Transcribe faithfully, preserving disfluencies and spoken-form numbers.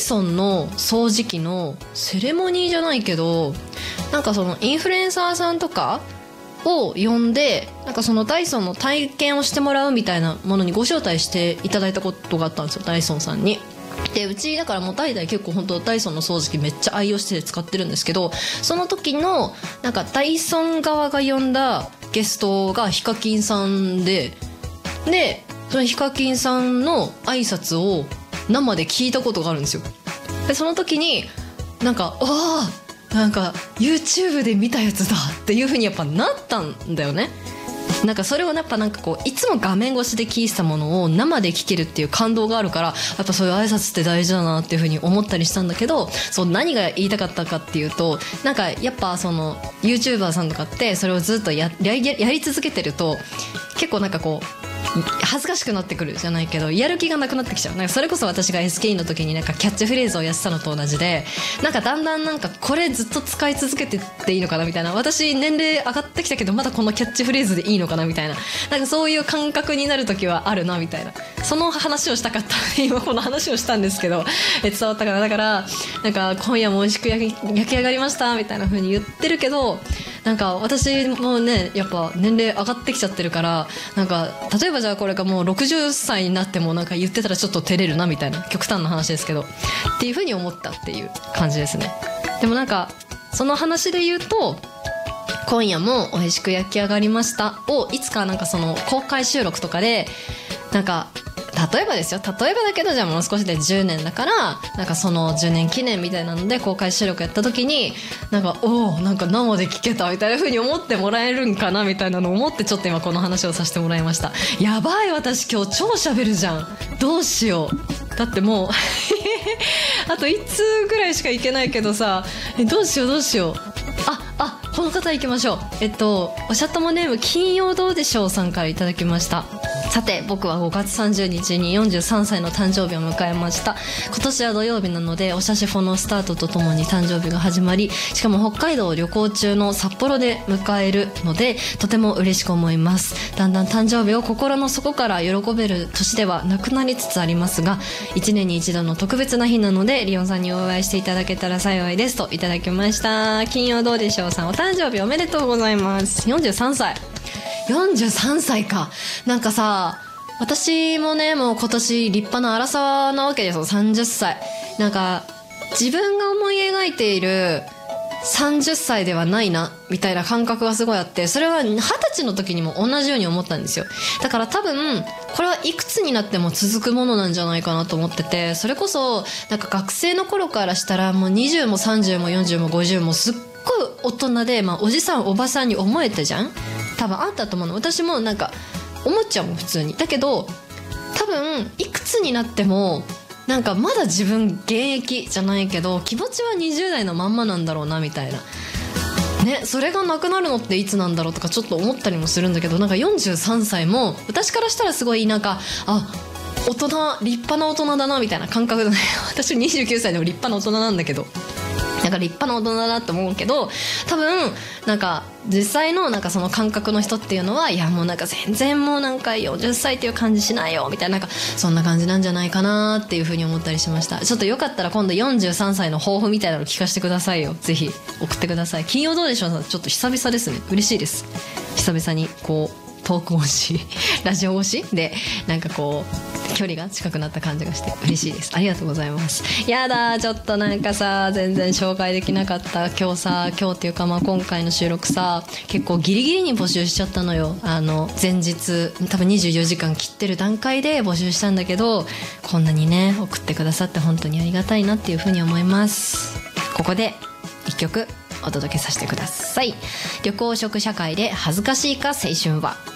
ソンの掃除機のセレモニーじゃないけど、なんかそのインフルエンサーさんとかを呼んで、なんかそのダイソンの体験をしてもらうみたいなものにご招待していただいたことがあったんですよ、ダイソンさんに。でうちだからもう代々結構本当ダイソンの掃除機めっちゃ愛用して使ってるんですけど、その時のなんかダイソン側が呼んだゲストがヒカキンさんで、でそのヒカキンさんの挨拶を生で聞いたことがあるんですよ。でその時になんかああなんか YouTube で見たやつだっていう風にやっぱなったんだよね。なんかそれをやっぱなんかこういつも画面越しで聞いてたものを生で聞けるっていう感動があるから、やっぱそういう挨拶って大事だなっていう風に思ったりしたんだけど、そう何が言いたかったかっていうと、なんかやっぱその YouTuber さんとかってそれをずっと や, や, やり続けてると結構なんかこう恥ずかしくなってくるじゃないけど、やる気がなくなってきちゃう。なんかそれこそ私が エスケーイー の時になんかキャッチフレーズをやってたのと同じで、なんかだんだんなんかこれずっと使い続けてっていいのかなみたいな、私年齢上がってきたけどまだこのキャッチフレーズでいいのかなみたいな、なんかそういう感覚になる時はあるなみたいな、その話をしたかったので今この話をしたんですけど、え伝わったかな。だからなんか今夜も美味しく焼き、焼き上がりましたみたいな風に言ってるけど、なんか私もねやっぱ年齢上がってきちゃってるから、なんか例えばじゃあこれがもうろくじゅっさいになってもなんか言ってたらちょっと照れるなみたいな、極端な話ですけどっていう風に思ったっていう感じですね。でもなんかその話で言うと、今夜も美味しく焼き上がりましたをいつかなんかその公開収録とかでなんか例えばですよ、例えばだけどじゃあもう少しでじゅうねんだから、なんかそのじゅうねん記念みたいなので公開収録やった時になんかおおなんか生で聞けたみたいな風に思ってもらえるんかなみたいなのを思ってちょっと今この話をさせてもらいました。やばい、私今日超喋るじゃん、どうしよう。だってもうあといつぐらいしかいけないけどさ、えどうしようどうしよう。ああこの方行きましょう。えっとおしゃともネーム金曜どうでしょうさんからいただきました。さて僕はごがつさんじゅうにちによんじゅうさんさいの誕生日を迎えました。今年は土曜日なのでおしゃしフォのスタートとともに誕生日が始まり、しかも北海道を旅行中の札幌で迎えるのでとても嬉しく思います。だんだん誕生日を心の底から喜べる年ではなくなりつつありますが、いちねんに一度の特別な日なのでリオンさんにお祝いしていただけたら幸いですといただきました。金曜どうでしょうさん、お誕生日おめでとうございます。よんじゅうさんさいよんじゅうさんさいか。なんかさ私もねもう今年立派な荒さなわけですよ。さんじゅっさいなんか自分が思い描いているさんじゅっさいではないなみたいな感覚がすごいあって、それははたちの時にも同じように思ったんですよ。だから多分これはいくつになっても続くものなんじゃないかなと思ってて、それこそなんか学生の頃からしたらもうにじゅうもさんじゅうもよんじゅうもごじゅうもすっごい大人で、まあ、おじさんおばさんに思えたじゃん。多分あったと思うの。私もなんか思っちゃうもん普通に。だけど多分いくつになってもなんかまだ自分現役じゃないけど気持ちはにじゅう代のまんまなんだろうなみたいなね。それがなくなるのっていつなんだろうとかちょっと思ったりもするんだけど、なんかよんじゅうさんさいも私からしたらすごいなんかあ大人立派な大人だなみたいな感覚だね。私にじゅうきゅうさいでも立派な大人なんだけど、なんか立派な大人だなって思うけど、多分なんか実際のなんかその感覚の人っていうのはいやもうなんか全然もうなんかよんじゅっさいっていう感じしないよみたいな、なんかそんな感じなんじゃないかなっていう風に思ったりしました。ちょっとよかったら今度よんじゅうさんさいの抱負みたいなの聞かせてくださいよ。ぜひ送ってください。金曜どうでしょうさん、ちょっと久々ですね。嬉しいです。久々にこうトーク越しラジオ越しでなんかこう距離が近くなった感じがして嬉しいです。ありがとうございます。やだちょっとなんかさ全然紹介できなかった。今日さ今日っていうかまあ今回の収録さ結構ギリギリに募集しちゃったのよ。あの前日多分にじゅうよじかん切ってる段階で募集したんだけど、こんなにね送ってくださって本当にありがたいなっていうふうに思います。ここでいっきょくお届けさせてください。緑黄色社会で恥ずかしいか青春は。